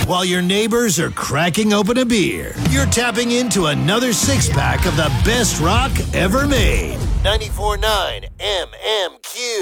while your neighbors are cracking open a beer. You're tapping into another six-pack of the best rock ever made. 94.9 MMQ.